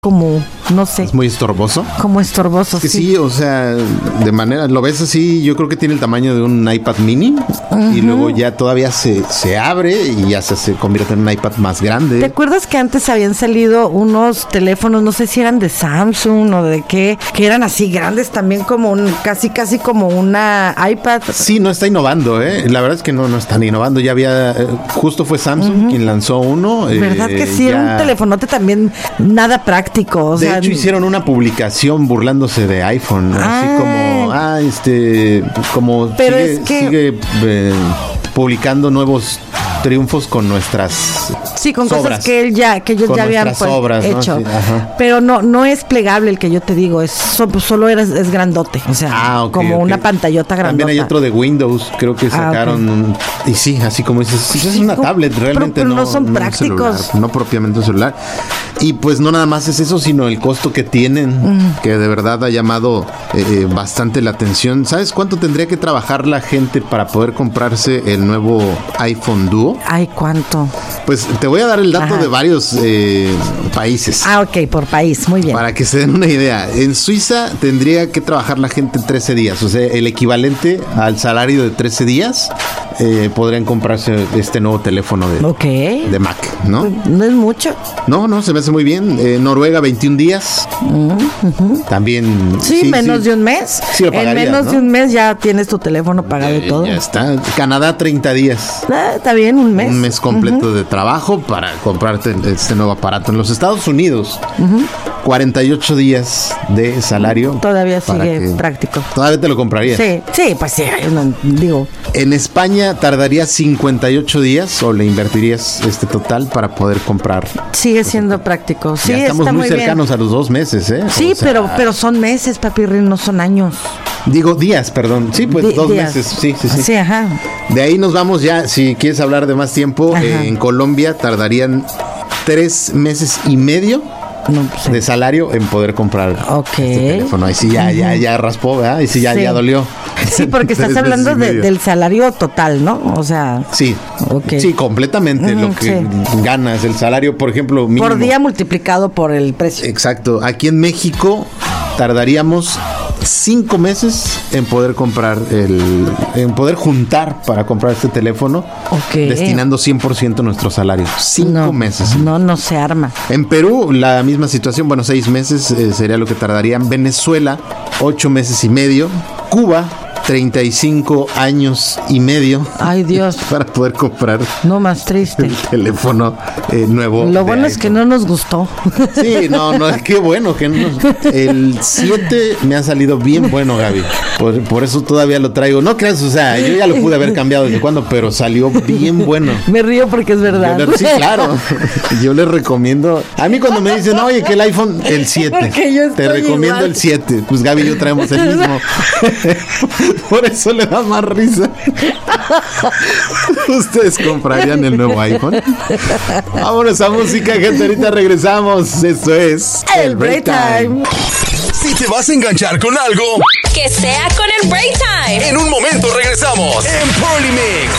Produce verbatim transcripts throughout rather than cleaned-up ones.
como, no sé. ¿Es muy estorboso? Como estorboso, es que sí. sí, o sea, de manera, lo ves así, yo creo que tiene el tamaño de un iPad mini. Uh-huh. Y luego ya todavía se, se abre y ya se, se convierte en un iPad más grande. ¿Te acuerdas que antes habían salido unos teléfonos, no sé si eran de Samsung o de qué, que eran así grandes también como un, casi casi como una iPad? Sí, no está innovando, ¿eh? La verdad es que no, no están innovando. Ya había, eh, justo fue Samsung uh-huh. quien lanzó uno. ¿Verdad eh, que sí? ya... Era un telefonote también nada práctico. O de sea, hecho, hicieron una publicación burlándose de iPhone, ah, así como, ah, este, como pero sigue, es que... sigue eh, publicando nuevos triunfos con nuestras sí, con sobras, cosas que él ya que ellos ya habían pues, sobras, hecho, ¿no? Sí, pero no no es plegable el que yo te digo, es solo era, es grandote, o sea, ah, okay, como okay. una pantallota grandota. También hay otro de Windows, creo que sacaron ah, okay. y sí, así como dices, sí, es una tablet realmente, pero, pero no, no son no prácticos, celular, no propiamente un celular. Y pues no nada más es eso, sino el costo que tienen, mm. que de verdad ha llamado eh, bastante la atención. ¿Sabes cuánto tendría que trabajar la gente para poder comprarse el nuevo iPhone Duo? Ay, ¿cuánto? Pues te voy a dar el dato Ajá. de varios eh, países. Ah, ok, por país, muy bien. Para que se den una idea. En Suiza tendría que trabajar la gente trece días, o sea, el equivalente al salario de trece días. Eh, podrían comprarse este nuevo teléfono de, okay. de Mac, ¿no? No es mucho. No, no, se me hace muy bien. Eh, Noruega, veintiún días. Uh-huh. También. Sí, sí menos sí. de un mes. Sí, lo pagarías, en menos ¿no? de un mes ya tienes tu teléfono pagado y todo. Ya está. Canadá, treinta días. Ah, está bien, un mes. Un mes completo uh-huh. de trabajo para comprarte este nuevo aparato. En los Estados Unidos, uh-huh. cuarenta y ocho días de salario. Todavía sigue práctico. Todavía te lo comprarías. Sí, sí, pues sí, no, digo. En España tardaría cincuenta y ocho días o le invertirías este total para poder comprar. Sigue siendo pues, práctico. Sí, ya estamos está muy, muy cercanos bien. a los dos meses, ¿eh? Sí, o sea, pero pero son meses, papirrín, no son años. Digo días, perdón. Sí, pues D- dos días. meses. Sí, sí, sí. Sí, ajá. De ahí nos vamos ya. Si quieres hablar de más tiempo, eh, en Colombia tardarían tres meses y medio. No, pues, de salario en poder comprar okay. este teléfono. Ahí sí ya, uh-huh. ya, ya raspó, ¿verdad? Ahí sí ya, sí. ya dolió. Sí, porque estás hablando de, del salario total, ¿no? O sea. Sí, okay. sí, completamente. Uh-huh, lo que sí. ganas, el salario, por ejemplo, mínimo. Por día multiplicado por el precio. Exacto. Aquí en México tardaríamos cinco meses en poder comprar el, en poder juntar para comprar este teléfono, okay. destinando cien por ciento nuestro salario. Cinco no, meses. No, no se arma. En Perú, la misma situación, bueno, seis meses eh, sería lo que tardarían. Venezuela, ocho meses y medio. Cuba, treinta y cinco años y medio. Ay, Dios. Para poder comprar. No más triste. El teléfono eh, nuevo. Lo bueno es que no nos gustó. Sí, no, no, qué bueno que no. El siete me ha salido bien bueno, Gaby. Por, por eso todavía lo traigo. No creas, o sea, yo ya lo pude haber cambiado desde cuando, pero salió bien bueno. Me río porque es verdad. Le, sí, claro. Yo les recomiendo. A mí cuando me dicen, oye, que el iPhone, el siete. Te recomiendo igual. El siete. Pues Gaby y yo traemos el mismo. Por eso le da más risa. ¿Ustedes comprarían el nuevo iPhone? Vámonos a música, gente. Ahorita regresamos. Esto es El Break Time. Si te vas a enganchar con algo, que sea con el Break Time. En un momento regresamos en Polymix.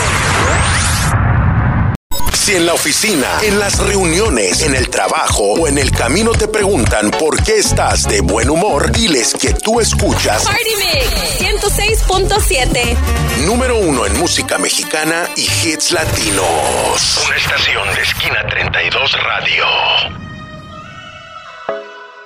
Si en la oficina, en las reuniones, en el trabajo o en el camino te preguntan por qué estás de buen humor, diles que tú escuchas Party Mix ciento seis punto siete. Número uno en música mexicana y hits latinos. Una estación de Esquina treinta y dos Radio.